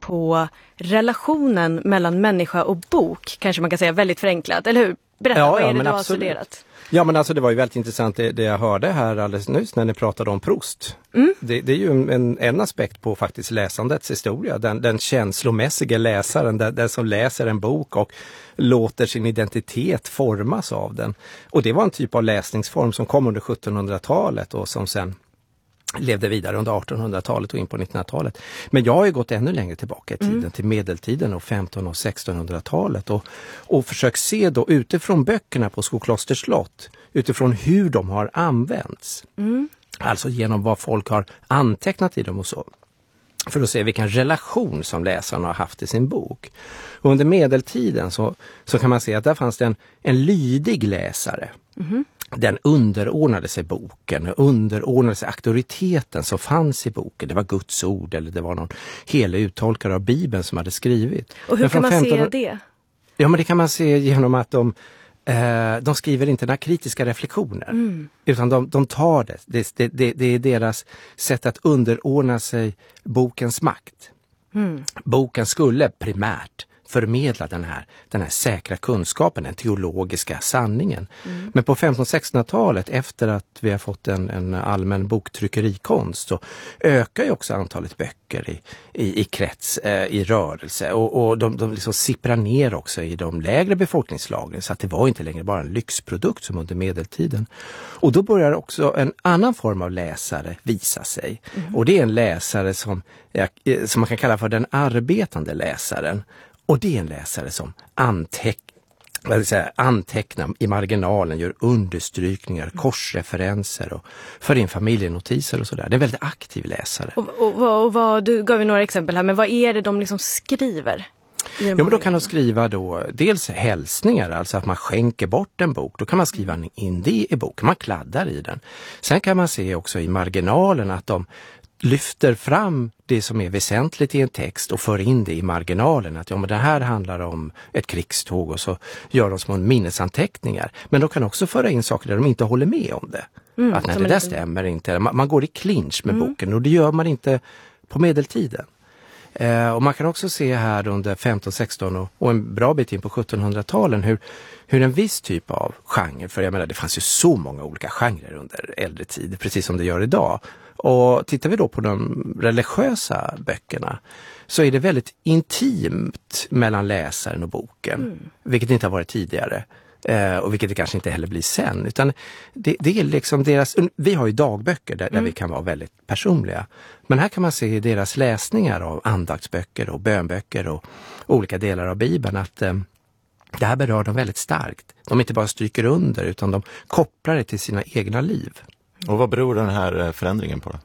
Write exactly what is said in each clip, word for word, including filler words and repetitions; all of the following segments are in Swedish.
på relationen mellan människa och bok, kanske man kan säga väldigt förenklat, eller hur? Berätta, ja, vad är ja, det du har absolut. studerat? Ja, men alltså det var ju väldigt intressant det, det jag hörde här alldeles nyss när ni pratade om Proust. Mm. Det, det är ju en, en aspekt på faktiskt läsandets historia. Den, den känslomässiga läsaren, den, den som läser en bok och låter sin identitet formas av den. Och det var en typ av läsningsform som kom under sjuttonhundratalet och som sen levde vidare under artonhundratalet och in på nittonhundratalet. Men jag har ju gått ännu längre tillbaka i tiden, mm. till medeltiden och femtonhundra- och sextonhundratalet och, och försökt se då utifrån böckerna på Skoklosters slott, utifrån hur de har använts. Mm. Alltså genom vad folk har antecknat i dem och så. För att se vilken relation som läsarna har haft i sin bok. Och under medeltiden så, så kan man se att där fanns det en, en lydig läsare. Mm. Den underordnade sig boken, underordnade sig auktoriteten som fanns i boken. Det var Guds ord eller det var någon helig uttolkare av Bibeln som hade skrivit. Och hur kan man femton... se det? Ja, men det kan man se genom att de, eh, de skriver inte några kritiska reflektioner. Mm. Utan de, de tar det. Det, det, det. det är deras sätt att underordna sig bokens makt. Mm. Boken skulle primärt förmedla den här, den här säkra kunskapen, den teologiska sanningen. Mm. Men på femtonhundra- och sextonhundratalet, efter att vi har fått en, en allmän boktryckerikonst, så ökar ju också antalet böcker i, i, i krets, eh, i rörelse. Och, och de, de liksom sipprar ner också i de lägre befolkningslagren, så att det var inte längre bara en lyxprodukt som under medeltiden. Och då börjar också en annan form av läsare visa sig. Mm. Och det är en läsare som, som man kan kalla för den arbetande läsaren. Och det är en läsare som anteck, vad ska jag säga, antecknar i marginalen, gör understrykningar, korsreferenser och för in familjenotiser och sådär. Det är en väldigt aktiv läsare. Och, och, och vad, du gav ju några exempel här, men vad är det de liksom skriver? Ja, men då kan de skriva då dels hälsningar, alltså att man skänker bort en bok. Då kan man skriva in det i boken, man kladdar i den. Sen kan man se också i marginalen att de lyfter fram det som är väsentligt i en text och för in det i marginalen. Att ja, men det här handlar om ett krigståg och så gör de små minnesanteckningar. Men de kan också föra in saker där de inte håller med om det. Mm, att nej, det där liten... stämmer inte. Man, man går i clinch med mm. boken och det gör man inte på medeltiden. Eh, och man kan också se här under femton sexton och, och en bra bit in på sjuttonhundratalen hur, hur en viss typ av genre, för jag menar det fanns ju så många olika genrer under äldre tid, precis som det gör idag. Och tittar vi då på de religiösa böckerna så är det väldigt intimt mellan läsaren och boken, mm. vilket inte har varit tidigare. Eh, och vilket det kanske inte heller blir sen, utan det, det är liksom deras, vi har ju dagböcker där, mm. där vi kan vara väldigt personliga, men här kan man se i deras läsningar av andaktsböcker och bönböcker och olika delar av Bibeln att eh, det här berör dem väldigt starkt. De inte bara stryker under utan de kopplar det till sina egna liv. Och vad beror den här förändringen på då?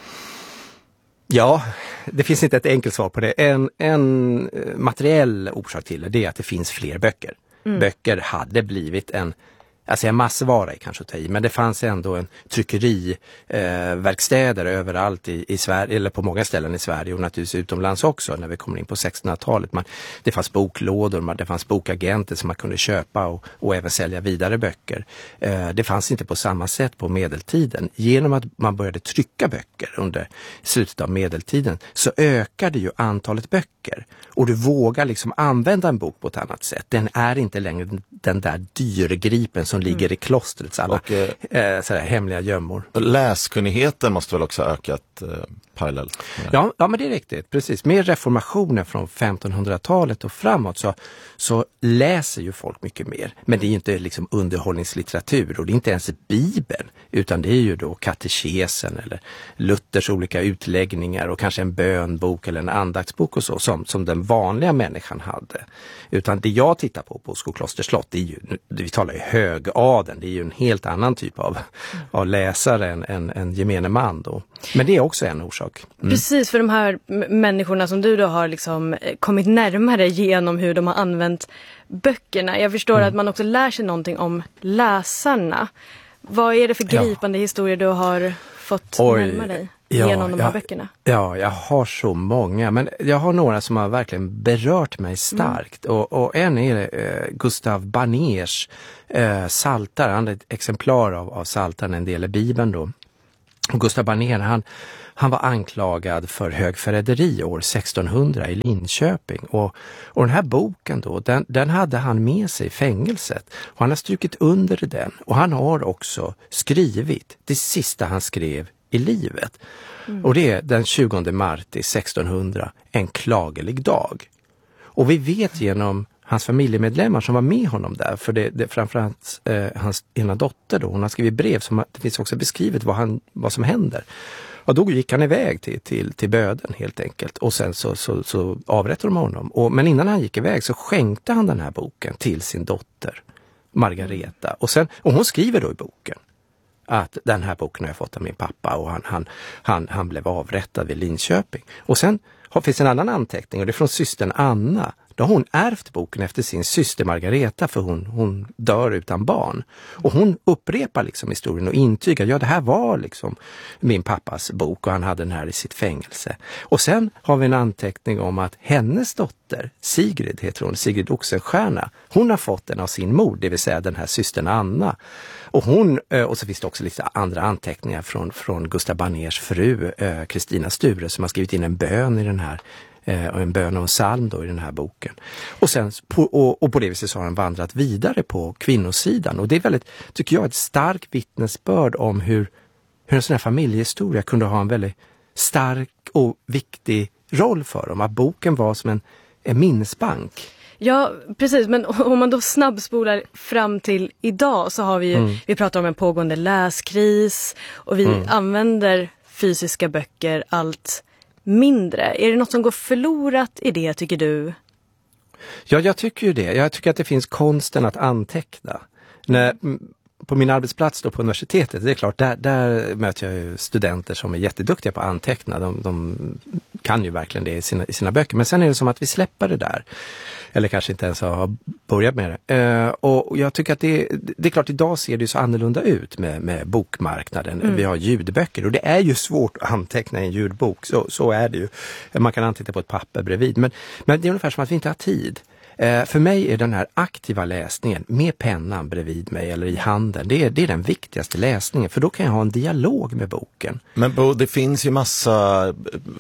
Ja, det finns inte ett enkelt svar på det. En, en materiell orsak till det, det är att det finns fler böcker. Mm. Böcker hade blivit en, alltså en massvara i kanske ta i, men det fanns ändå en tryckeriverkstäder eh, överallt i, i Sverige, eller på många ställen i Sverige och naturligtvis utomlands också när vi kommer in på sextonhundratalet. Man, det fanns boklådor, man, det fanns bokagenter som man kunde köpa och, och även sälja vidare böcker. Eh, det fanns inte på samma sätt på medeltiden. Genom att man började trycka böcker under slutet av medeltiden så ökade ju antalet böcker. Och du vågar liksom använda en bok på ett annat sätt. Den är inte längre den där dyrgripen som ligger mm. i klostrets alla och, eh, sådär, hemliga gömmor. Läskunnigheten måste väl också ha ökat eh, parallellt? Ja, ja, men det är riktigt. Precis. Med reformationen från femtonhundratalet och framåt så, så läser ju folk mycket mer. Men det är ju inte liksom underhållningslitteratur och det är inte ens Bibeln, utan det är ju då katekesen eller Luthers olika utläggningar och kanske en bönbok eller en andaktsbok och så som, som den vanliga människan hade. Utan det jag tittar på på Skoklosters slott, det är ju, vi talar ju högadeln, det är ju en helt annan typ av, mm. av läsare än, än, än gemene man då. Men det är också en orsak. Mm. Precis, för de här m- människorna som du då har liksom kommit närmare genom hur de har använt böckerna. Jag förstår mm. att man också lär sig någonting om läsarna. Vad är det för gripande ja. historier du har fått Oj. närma dig ja, genom de här ja, böckerna? Ja, jag har så många. Men jag har några som har verkligen berört mig starkt. Mm. Och, och en är eh, Gustav Baners eh, Saltar. Han är ett exemplar av, av Saltaren, en del i Bibeln då. Och Gustav Baner, han, Han var anklagad för högförräderi år sextonhundra i Linköping. Och, och den här boken då, den, den hade han med sig i fängelset. Och han har strukit under den. Och han har också skrivit det sista han skrev i livet. Mm. Och det är den tjugonde mars sextonhundra, en klagelig dag. Och vi vet genom hans familjemedlemmar som var med honom där, för det, det framförallt eh, hans ena dotter då, hon har skrivit brev som det finns också beskrivet vad, han, vad som händer. Och då gick han iväg till, till, till böden helt enkelt och sen så, så, så avrättade de honom. Och, men innan han gick iväg så skänkte han den här boken till sin dotter Margareta. Och, sen, och hon skriver då i boken att den här boken har jag fått av min pappa och han, han, han, han blev avrättad vid Linköping. Och sen har, finns en annan anteckning och det är från systern Anna. Då har hon ärvt boken efter sin syster Margareta för hon, hon dör utan barn. Och hon upprepar liksom historien och intygar, ja det här var liksom min pappas bok och han hade den här i sitt fängelse. Och sen har vi en anteckning om att hennes dotter, Sigrid heter hon, Sigrid Oxenstierna, hon har fått den av sin mor, det vill säga den här systern Anna. Och hon, och så finns det också lite andra anteckningar från, från Gustav Baners fru, Kristina Sture, som har skrivit in en bön i den här och en bön och en psalm då i den här boken. Och, sen, på, och, och på det viset så har han vandrat vidare på kvinnosidan. Och det är väldigt, tycker jag, ett starkt vittnesbörd om hur, hur en sån här familjehistoria kunde ha en väldigt stark och viktig roll för dem. Att boken var som en, en minnesbank. Ja, precis. Men om man då snabbspolar fram till idag så har vi ju, mm. vi pratar om en pågående läskris och vi mm. använder fysiska böcker allt mindre. Är det något som går förlorat i det, tycker du? Ja, jag tycker ju det. Jag tycker att det finns konsten att anteckna. När, på min arbetsplats då på universitetet, det är klart, där, där möter jag ju studenter som är jätteduktiga på att anteckna. De, de kan ju verkligen det i sina, i sina böcker. Men sen är det som att vi släpper det där. Eller kanske inte ens har börjat med det. Uh, och jag tycker att det, det är klart, idag ser det ju så annorlunda ut med, med bokmarknaden. Mm. Vi har ljudböcker och det är ju svårt att anteckna i en ljudbok. Så, så är det ju. Man kan anteckna på ett papper bredvid. Men, men det är ungefär som att vi inte har tid. Uh, för mig är den här aktiva läsningen med pennan bredvid mig eller i handen, det är, det är den viktigaste läsningen, för då kan jag ha en dialog med boken. Men Bo, det finns ju massa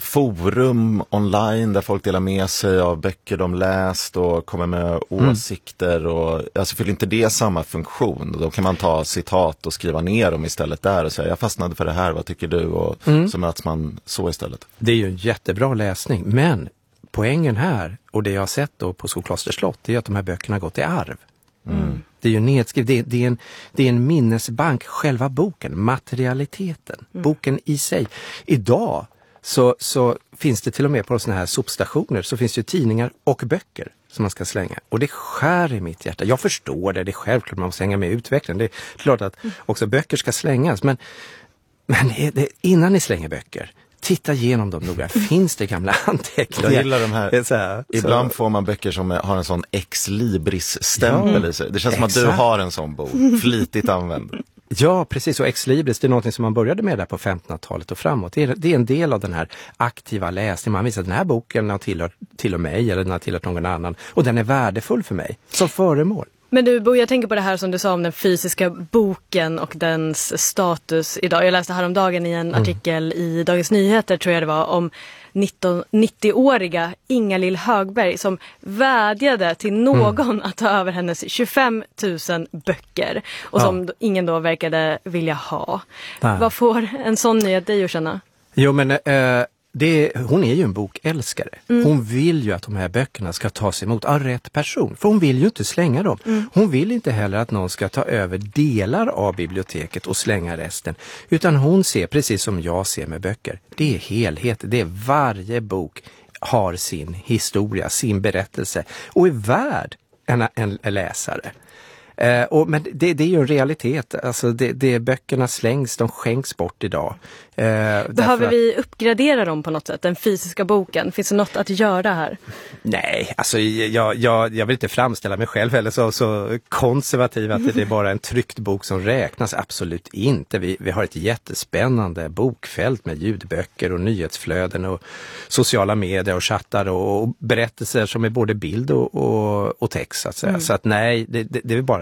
forum online där folk delar med sig av böcker de läst och kommer med åsikter mm. och alltså fyller inte det samma funktion? Då kan man ta citat och skriva ner dem istället där och säga, jag fastnade för det här, vad tycker du? Och mm. så möts man så istället. Det är ju en jättebra läsning, men poängen här, och det jag har sett då på Skokloster slott, det är att de här böckerna har gått i arv. Mm. Det är ju nedskrivet, det, det, är en, det är en minnesbank, själva boken, materialiteten, mm. boken i sig. Idag så, så finns det till och med på såna här sopstationer så finns det ju tidningar och böcker som man ska slänga. Och det skär i mitt hjärta. Jag förstår det, det är självklart man måste hänga med i utvecklingen. Det är klart att också böcker ska slängas, men, men det, det, innan ni slänger böcker, titta igenom dem noga. Finns det gamla anteckningar? Jag gillar de här. Så här Ibland så. Får man böcker som har en sån ex libris-stämpel ja. i sig. Det känns Exakt. som att du har en sån bok. Flitigt använd. Ja, precis. Och ex libris, det är något som man började med där på femtonhundratalet och framåt. Det är, det är en del av den här aktiva läsningen. Man visar att den här boken har tillhört till och mig eller den har tillhört någon annan. Och den är värdefull för mig som föremål. Men du Bo, jag tänker på det här som du sa om den fysiska boken och dens status idag. Jag läste häromdagen i en mm. artikel i Dagens Nyheter, tror jag det var, om nittio-åriga Ingalill Högberg som vädjade till någon mm. att ta över hennes tjugofem tusen böcker och ja. som ingen då verkade vilja ha. Nej. Vad får en sån nyhet dig att känna? Jo, men äh, det, hon är ju en bokälskare. Mm. Hon vill ju att de här böckerna ska tas emot av rätt person. För hon vill ju inte slänga dem. Mm. Hon vill inte heller att någon ska ta över delar av biblioteket och slänga resten. Utan hon ser, precis som jag ser med böcker, det är helhet. Det är varje bok har sin historia, sin berättelse och är värd en, en, en läsare. Uh, och, men det, det är ju en realitet. Alltså det, det, böckerna slängs, de skänks bort idag. Uh, Behöver att... vi uppgradera dem på något sätt, den fysiska boken? Finns det något att göra här? Nej, alltså jag, jag, jag vill inte framställa mig själv eller så, så konservativ att det är bara en tryckt bok som räknas. Absolut inte. Vi, vi har ett jättespännande bokfält med ljudböcker och nyhetsflöden och sociala medier och chattar och, och berättelser som är både bild och, och, och text. Så att säga. Mm. Så att nej, det, det, det är bara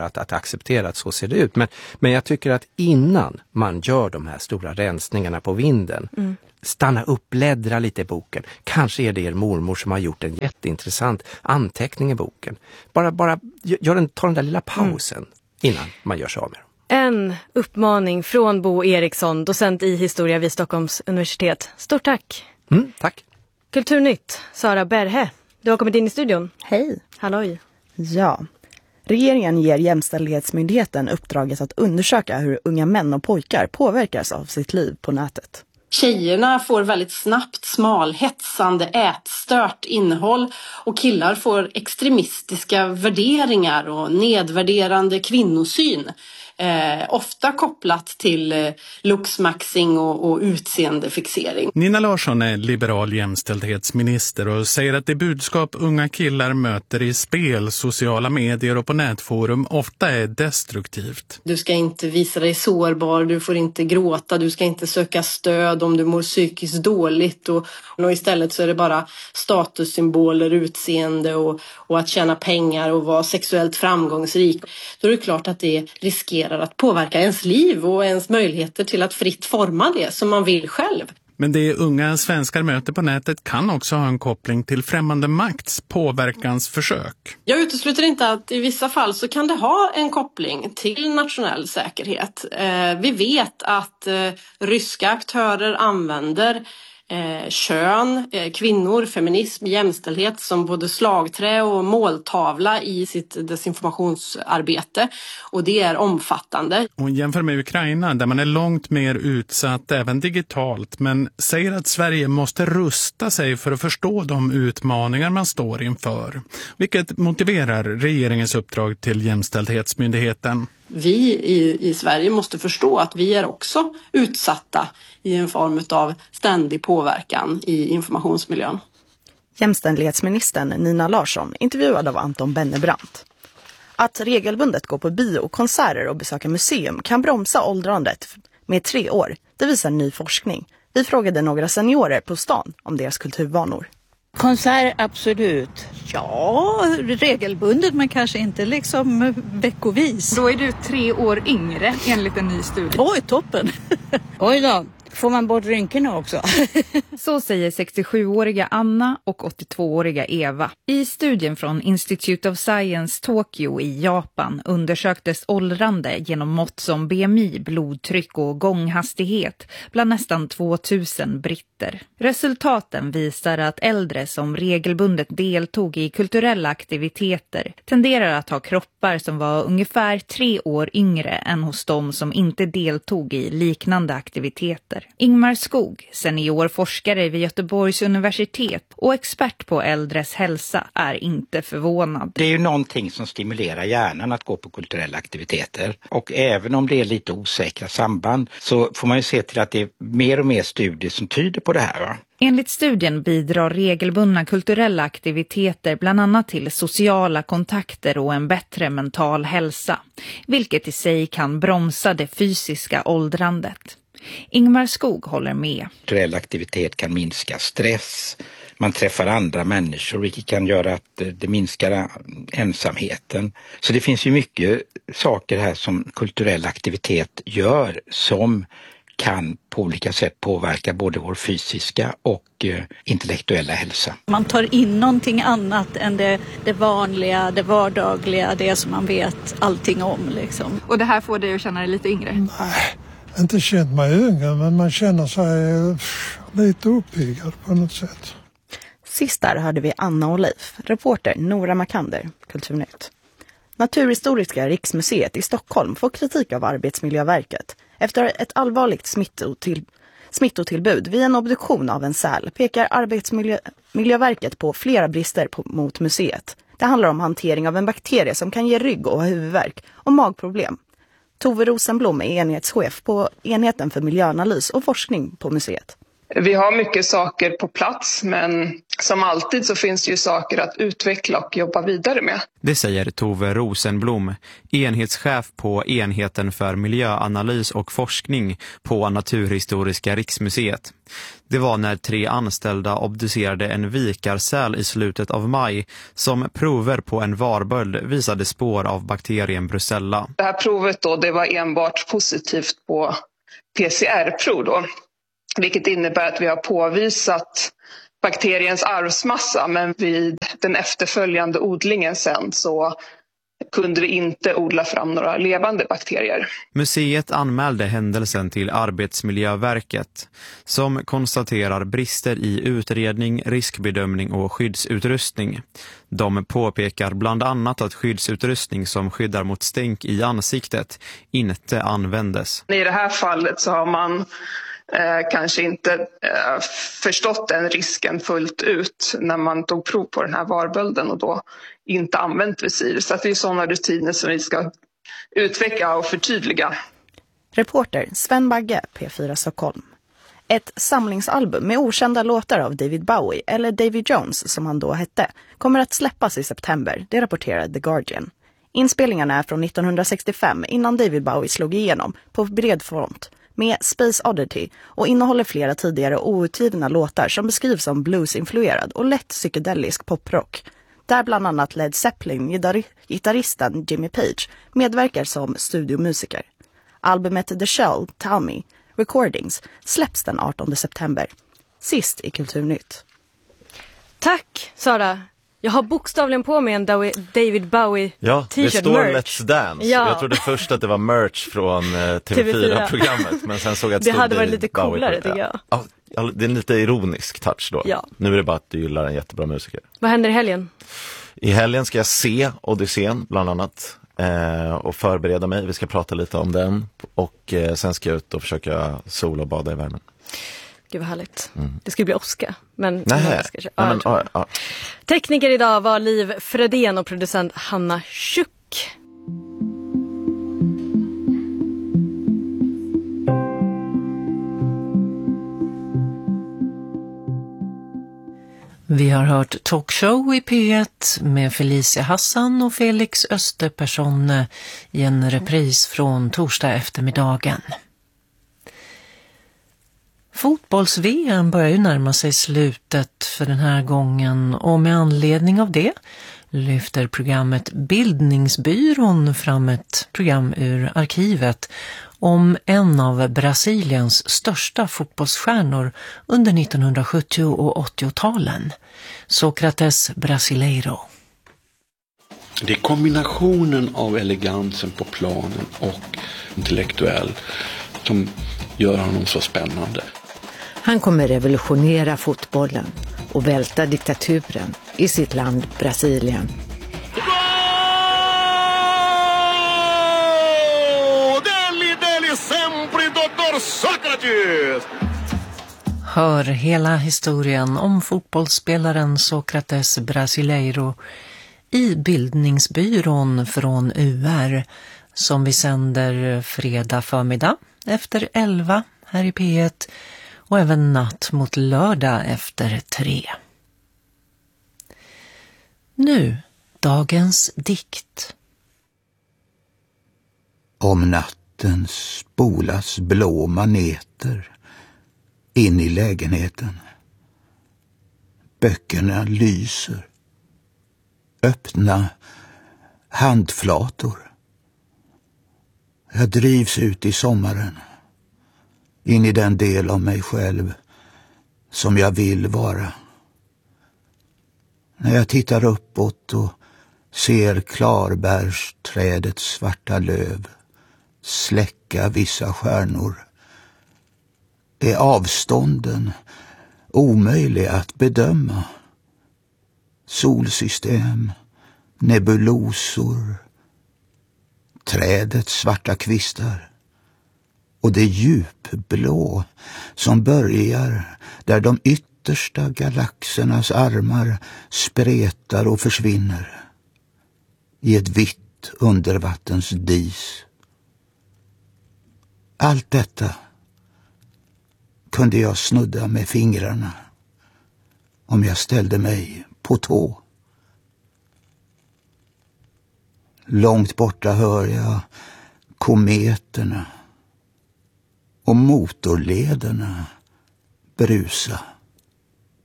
bara att, att acceptera att så ser det ut. Men, men jag tycker att innan man gör de här stora rensningarna på vinden, mm. stanna upp, bläddra lite i boken. Kanske är det er mormor som har gjort en jätteintressant anteckning i boken. Bara, bara gör en, ta den där lilla pausen mm. innan man gör sig av med dem. En uppmaning från Bo Eriksson, docent i historia vid Stockholms universitet. Stort tack! Mm, tack! Kulturnytt, Sara Berhe. Du har kommit in i studion. Hej! Halloj! Ja, regeringen ger Jämställdhetsmyndigheten uppdraget att undersöka hur unga män och pojkar påverkas av sitt liv på nätet. Tjejerna får väldigt snabbt smalhetsande, ätstört innehåll och killar får extremistiska värderingar och nedvärderande kvinnosyn. Eh, ofta kopplat till eh, looksmaxing och, och utseendefixering. Nina Larsson är liberal jämställdhetsminister och säger att det budskap unga killar möter i spel, sociala medier och på nätforum ofta är destruktivt. Du ska inte visa dig sårbar, du får inte gråta, du ska inte söka stöd om du mår psykiskt dåligt. Och, och istället så är det bara statussymboler, utseende och, och att tjäna pengar och vara sexuellt framgångsrik. Då är det klart att det riskerar att påverka ens liv och ens möjligheter till att fritt forma det som man vill själv. Men det unga svenskar möter på nätet kan också ha en koppling till främmande makts påverkansförsök. Jag utesluter inte att i vissa fall så kan det ha en koppling till nationell säkerhet. Eh, vi vet att eh, ryska aktörer använder Eh, kön, eh, kvinnor, feminism, jämställdhet som både slagträ och måltavla i sitt desinformationsarbete. Och det är omfattande. Hon jämför med Ukraina där man är långt mer utsatt även digitalt, men säger att Sverige måste rusta sig för att förstå de utmaningar man står inför. Vilket motiverar regeringens uppdrag till Jämställdhetsmyndigheten. Vi i, i Sverige måste förstå att vi är också utsatta i en form av ständig påverkan i informationsmiljön. Jämställdhetsministern Nina Larsson intervjuad av Anton Bennebrant. Att regelbundet gå på bio, konserter och besöka museum kan bromsa åldrandet med tre år. Det visar ny forskning. Vi frågade några seniorer på stan om deras kulturvanor. Konsert, absolut. Ja, regelbundet men kanske inte liksom veckovis. Då är du tre år yngre enligt en ny studie. Oj, toppen! Oj då, får man bort rynkorna också? Så säger sextiosjuåriga Anna och åttiotvååriga Eva. I studien från Institute of Science Tokyo i Japan undersöktes åldrande genom mått som B M I, blodtryck och gånghastighet bland nästan tvåtusen britter. Resultaten visar att äldre som regelbundet deltog i kulturella aktiviteter tenderar att ha kroppar som var ungefär tre år yngre än hos de som inte deltog i liknande aktiviteter. Ingmar Skog, seniorforskare vid Göteborgs universitet och expert på äldres hälsa, är inte förvånad. Det är ju någonting som stimulerar hjärnan att gå på kulturella aktiviteter. Och även om det är lite osäkra samband så får man ju se till att det är mer och mer studier som tyder på det här, va? Enligt studien bidrar regelbundna kulturella aktiviteter bland annat till sociala kontakter och en bättre mental hälsa, vilket i sig kan bromsa det fysiska åldrandet. Ingmar Skog håller med. Kulturell aktivitet kan minska stress, man träffar andra människor vilket kan göra att det minskar ensamheten. Så det finns ju mycket saker här som kulturell aktivitet gör som kan på olika sätt påverka både vår fysiska och eh, intellektuella hälsa. Man tar in någonting annat än det, det vanliga, det vardagliga, det som man vet allting om. Liksom. Och det här får dig att känna dig lite yngre? Nej, inte känt mig yngre, men man känner sig pff, lite uppiggad på något sätt. Sist där hörde vi Anna och Leif, reporter Nora Makander, Kulturnytt. Naturhistoriska riksmuseet i Stockholm får kritik av Arbetsmiljöverket. Efter ett allvarligt smittotill, smittotillbud vid en obduktion av en säl pekar Arbetsmiljöverket på flera brister på, mot museet. Det handlar om hantering av en bakterie som kan ge rygg- och huvudvärk och magproblem. Tove Rosenblom är enhetschef på enheten för miljöanalys och forskning på museet. Vi har mycket saker på plats, men som alltid så finns det ju saker att utveckla och jobba vidare med. Det säger Tove Rosenblom, enhetschef på enheten för miljöanalys och forskning på Naturhistoriska riksmuseet. Det var när tre anställda obducerade en vikarsäl i slutet av maj som prover på en varböld visade spår av bakterien Brucella. Det här provet då, det var enbart positivt på P C R-prov då, vilket innebär att vi har påvisat bakteriens arvsmassa, men vid den efterföljande odlingen sen så kunde vi inte odla fram några levande bakterier. Museet anmälde händelsen till Arbetsmiljöverket som konstaterar brister i utredning, riskbedömning och skyddsutrustning. De påpekar bland annat att skyddsutrustning som skyddar mot stänk i ansiktet inte användes. I det här fallet så har man Eh, kanske inte eh, förstått den risken fullt ut när man tog prov på den här varbölden och då inte använt visir. Så att det är sådana rutiner som vi ska utveckla och förtydliga. Reporter Sven Bagge, P fyra Stockholm. Ett samlingsalbum med okända låtar av David Bowie, eller Davy Jones som han då hette, kommer att släppas i september, det rapporterar The Guardian. Inspelningarna är från nittonhundrasextiofem innan David Bowie slog igenom på bred front med Space Oddity och innehåller flera tidigare outgivna låtar som beskrivs som blues-influerad och lätt psykedelisk poprock. Där bland annat Led Zeppelin gitarristen Jimmy Page medverkar som studiomusiker. Albumet The Shell, Tommy, Recordings släpps den artonde september. Sist i Kulturnytt. Tack Sara! Jag har bokstavligen på mig en David Bowie ja, t-shirt, det står merch. Let's Dance. Ja. Jag trodde först att det var merch från eh, T V fyra-programmet. Men sen såg jag att det stod hade varit David lite coolare Bowie. tycker jag. Ja, ja, det är en lite ironisk touch då. Ja. Nu är det bara att du gillar en jättebra musiker. Vad händer i helgen? I helgen ska jag se Odysseen bland annat. Eh, och förbereda mig. Vi ska prata lite om den. Och eh, sen ska jag ut och försöka sola och bada i värmen. Gud vad härligt. Mm. Det skulle bli Oscar. Men, Nej. ska Ja, men, ja, ja. Tekniker idag var Liv Fredén och producent Hanna Schuck. Vi har hört Talkshow i P ett med Felicia Hassan och Felix Österperson i en repris från torsdag eftermiddagen. Fotbolls-V M börjar ju närma sig slutet för den här gången och med anledning av det lyfter programmet Bildningsbyrån fram ett program ur arkivet om en av Brasiliens största fotbollsstjärnor under nittonhundrasjuttio- och åttio-talen, Sócrates Brasileiro. Det är kombinationen av elegansen på planen och intellektuell som gör honom så spännande. Han kommer revolutionera fotbollen och välta diktaturen i sitt land Brasilien. Hör hela historien om fotbollsspelaren Sócrates Brasileiro i Bildningsbyrån från U R som vi sänder fredag förmiddag efter elva här i P ett och även natt mot lördag efter tre. Nu, dagens dikt. Om natten spolas blå maneter in i lägenheten. Böckerna lyser. Öppna handflator. Jag drivs ut i sommaren. In i den del av mig själv som jag vill vara. När jag tittar uppåt och ser klarbärsträdets svarta löv släcka vissa stjärnor, är avstånden omöjliga att bedöma. Solsystem, nebulosor, trädets svarta kvistar och det djupblå som börjar där de yttersta galaxernas armar spretar och försvinner i ett vitt undervattens dis. Allt detta kunde jag snudda med fingrarna om jag ställde mig på tå. Långt borta hör jag kometerna och motorlederna brusa.